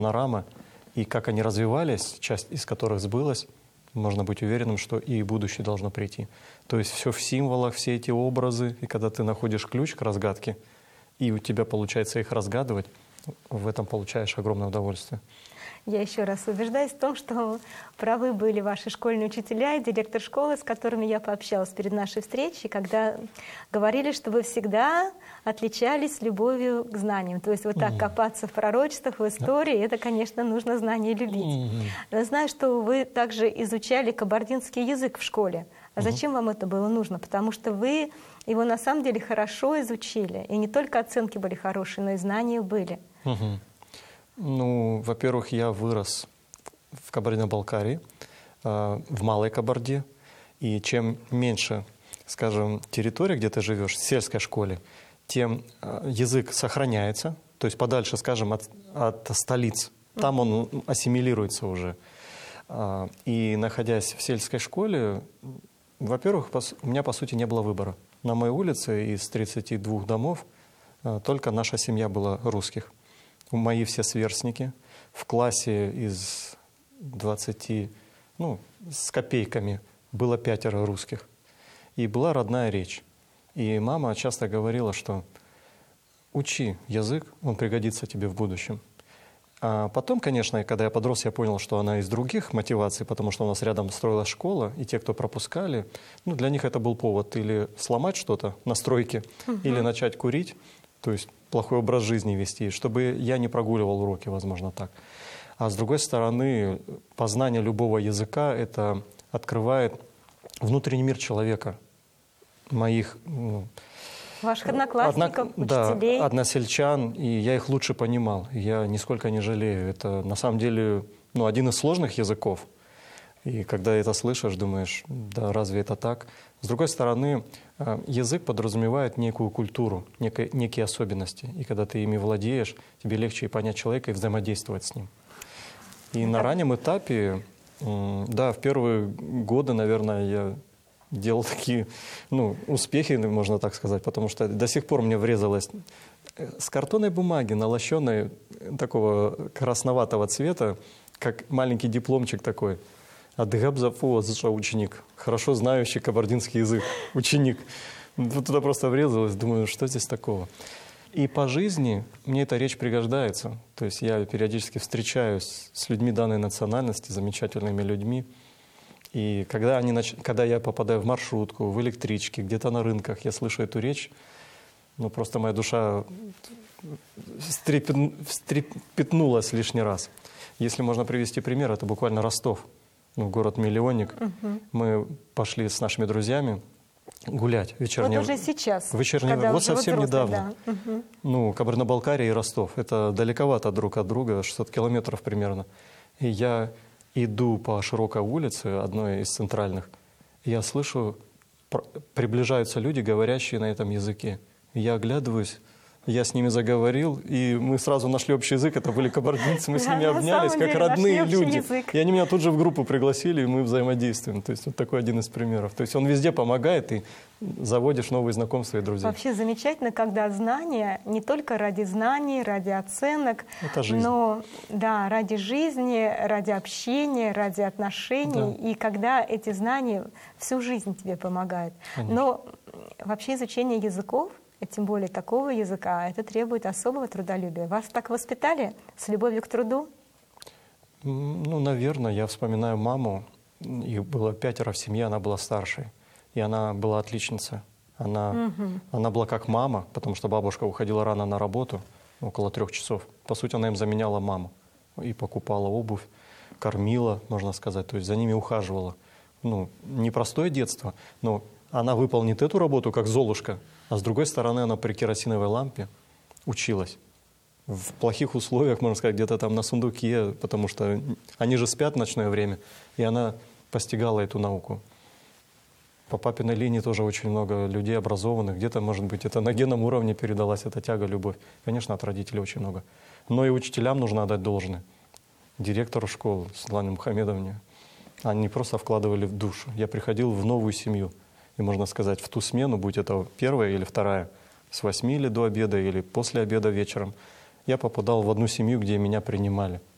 панорама, и как они развивались, часть из которых сбылась, можно быть уверенным, что и будущее должно прийти. То есть все в символах, все эти образы, и когда ты находишь ключ к разгадке, и у тебя получается их разгадывать, в этом получаешь огромное удовольствие. Я еще раз убеждаюсь в том, что правы были ваши школьные учителя и директор школы, с которыми я пообщалась перед нашей встречей, когда говорили, что вы всегда отличались любовью к знаниям. То есть вот так копаться в пророчествах, в истории, это, конечно, нужно знания любить. Я знаю, что вы также изучали кабардинский язык в школе. А зачем вам это было нужно? Потому что вы его на самом деле хорошо изучили. И не только оценки были хорошие, но и знания были. Ну, во-первых, я вырос в Кабардино-Балкарии, в Малой Кабарде. И чем меньше, скажем, территория, где ты живешь, в сельской школе, тем язык сохраняется, то есть подальше, скажем, от столиц. Там он ассимилируется уже. И находясь в сельской школе, во-первых, у меня, по сути, не было выбора. На моей улице из 32 домов только наша семья была русских. Мои все сверстники. В классе из 20, ну, с копейками было 5 русских. И была родная речь. И мама часто говорила, что учи язык, он пригодится тебе в будущем. А потом, конечно, когда я подрос, я понял, что она из других мотиваций, потому что у нас рядом строилась школа, и те, кто пропускали, ну, для них это был повод или сломать что-то на стройке, или начать курить, то есть плохой образ жизни вести, чтобы я не прогуливал уроки, возможно, так. А с другой стороны, познание любого языка — это открывает внутренний мир человека, моих... Ваших одноклассников, учителей. Да, односельчан, и я их лучше понимал. Я нисколько не жалею. Это на самом деле один из сложных языков. И когда это слышишь, думаешь, да, разве это так? С другой стороны, язык подразумевает некую культуру, некие особенности. И когда ты ими владеешь, тебе легче и понять человека, и взаимодействовать с ним. И на раннем этапе, да, в первые годы, наверное, я делал такие, успехи, можно так сказать, потому что до сих пор мне врезалось с картонной бумаги, налощенной такого красноватого цвета, как маленький дипломчик такой. Ученик, хорошо знающий кабардинский язык, ученик. Туда просто врезалось, думаю, что здесь такого. И по жизни мне эта речь пригождается. То есть я периодически встречаюсь с людьми данной национальности, замечательными людьми. И когда я попадаю в маршрутку, в электричке, где-то на рынках, я слышу эту речь, просто моя душа встрепетнулась лишний раз. Если можно привести пример, это буквально Ростов, город-миллионник. Мы пошли с нашими друзьями гулять вечернее. Вот уже сейчас. Вот совсем недавно. Да. Кабардино-Балкария и Ростов. Это далековато друг от друга, 600 километров примерно. И я иду по широкой улице, одной из центральных, и я слышу, приближаются люди, говорящие на этом языке. Я оглядываюсь, я с ними заговорил, и мы сразу нашли общий язык, это были кабардинцы, мы с ними обнялись, как родные люди. И они меня тут же в группу пригласили, и мы взаимодействуем. То есть вот такой один из примеров. То есть он везде помогает, и заводишь новые знакомства и друзей. Вообще замечательно, когда знания не только ради знаний, ради оценок, но ради жизни, ради общения, ради отношений, и когда эти знания всю жизнь тебе помогают. Конечно. Но вообще изучение языков, и тем более такого языка, это требует особого трудолюбия. Вас так воспитали с любовью к труду? Наверное, я вспоминаю маму. Их было 5 в семье, она была старшей. И она была отличница. Она была как мама, потому что бабушка уходила рано на работу, около 3 часов. По сути, она им заменяла маму. И покупала обувь, кормила, можно сказать, то есть за ними ухаживала. Непростое детство, но она выполнит эту работу как Золушка, а с другой стороны она при керосиновой лампе училась. В плохих условиях, можно сказать, где-то там на сундуке, потому что они же спят в ночное время, и она постигала эту науку. По папиной линии тоже очень много людей образованных, где-то, может быть, это на генном уровне передалась эта тяга, любовь. Конечно, от родителей очень много. Но и учителям нужно отдать должное. Директору школы Светлане Мухамедовне, они просто вкладывали в душу. Я приходил в новую семью. И можно сказать, в ту смену, будь это первая или вторая, с 8 или до обеда, или после обеда вечером, я попадал в одну семью, где меня принимали.